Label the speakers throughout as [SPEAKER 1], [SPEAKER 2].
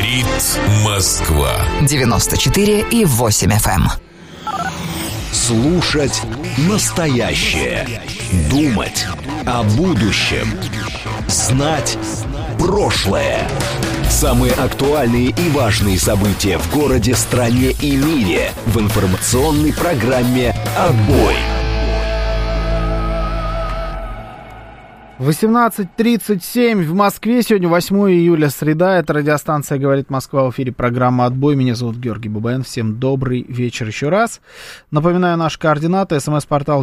[SPEAKER 1] Говорит Москва.
[SPEAKER 2] 94,8 FM.
[SPEAKER 3] Слушать настоящее. Думать о будущем. Знать прошлое. Самые актуальные и важные события в городе, стране и мире в информационной программе «Отбой».
[SPEAKER 4] 18:37 в Москве. Сегодня 8 июля, среда. Это радиостанция «Говорит Москва». В эфире программа «Отбой». Меня зовут Георгий Бабаян. Всем добрый вечер еще раз. Напоминаю, наши координаты. СМС-портал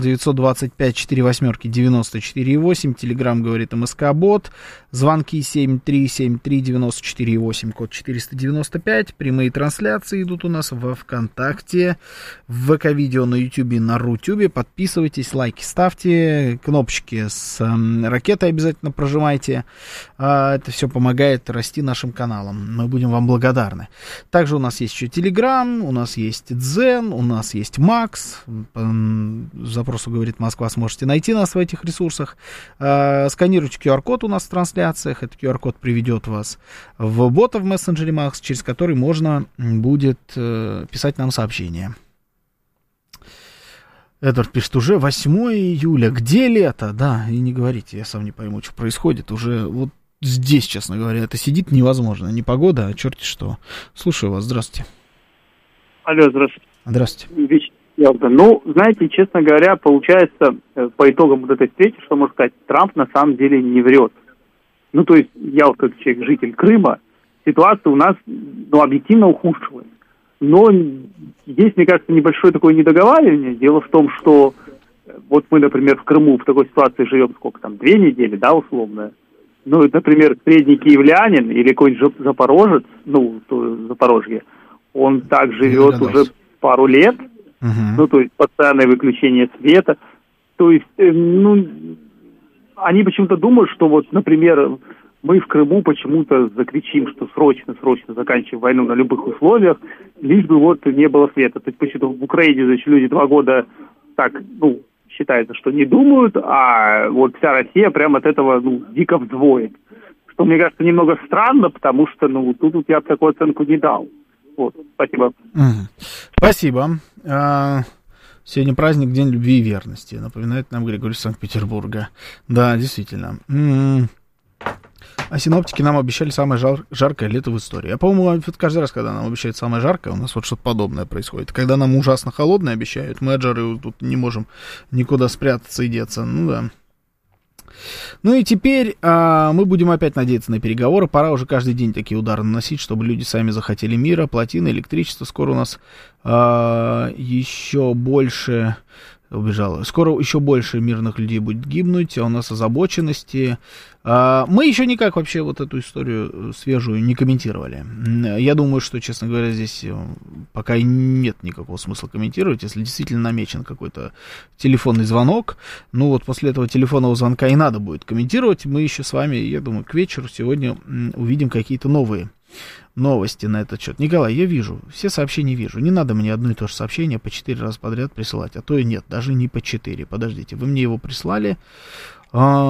[SPEAKER 4] 925-48-94-8. Телеграм «Говорит МСК-бот». Звонки 7373-94-8, код 495. Прямые трансляции идут у нас во ВКонтакте, в ВК-видео на Ютубе, на Рутюбе. Подписывайтесь, лайки ставьте, кнопочки с ракетой обязательно прожимайте. Это все помогает расти нашим каналам. Мы будем вам благодарны. Также у нас есть еще Telegram, у нас есть Дзен, у нас есть Макс. По запросу «Говорит Москва» сможете найти нас в этих ресурсах. Сканируйте QR-код у нас в трансляциях. Этот QR-код приведет вас в бота в мессенджере Макс, через который можно будет писать нам сообщения. Эдвард пишет, уже 8 июля, где лето? Да, и не говорите, я сам не пойму, что происходит. Уже вот здесь, честно говоря, это сидит невозможно. Не погода, а черти что. Слушаю вас, здравствуйте.
[SPEAKER 5] Алло, здравствуйте.
[SPEAKER 4] Здравствуйте.
[SPEAKER 5] Ну, знаете, честно говоря, получается, по итогам вот этой встречи, что можно сказать, Трамп на самом деле не врет. Ну, то есть, я вот как человек, житель Крыма, ситуация у нас, объективно ухудшилась. Но есть, мне кажется, небольшое такое недоговаривание. Дело в том, что вот мы, например, в Крыму в такой ситуации живем, 2 недели, да, условно. Ну, например, средний киевлянин или какой-нибудь запорожец, Запорожье, он так живет уже пару лет, ну, то есть постоянное выключение света. То есть, они почему-то думают, что вот, например, мы в Крыму почему-то закричим, что срочно заканчиваем войну на любых условиях, лишь бы вот не было света. То есть почему-то в Украине, значит, люди 2 года так, считается, что не думают, а вот вся Россия прямо от этого, дико взвоет. Что, мне кажется, немного странно, потому что, тут я бы такую оценку не дал. Вот, спасибо.
[SPEAKER 4] Спасибо. Сегодня праздник, День любви и верности. Напоминает нам Григорий Санкт-Петербурга. Да, действительно. А синоптики нам обещали самое жаркое лето в истории. По-моему, каждый раз, когда нам обещают самое жаркое, у нас вот что-то подобное происходит. Когда нам ужасно холодное обещают, мы от жары тут не можем никуда спрятаться и деться. Да. Ну и теперь мы будем опять надеяться на переговоры. Пора уже каждый день такие удары наносить, чтобы люди сами захотели мира, плотины, электричество. Скоро у нас еще больше... Скоро еще больше мирных людей будет гибнуть, а у нас озабоченности. Мы еще никак вообще вот эту историю свежую не комментировали. Я думаю, что, честно говоря, здесь пока нет никакого смысла комментировать. Если действительно намечен какой-то телефонный звонок, после этого телефонного звонка и надо будет комментировать. Мы еще с вами, я думаю, к вечеру сегодня увидим какие-то новые новости на этот счет. Николай, я вижу, все сообщения вижу. Не надо мне одно и то же сообщение по 4 раза подряд присылать, а то и нет, даже не по 4. Подождите, вы мне его прислали.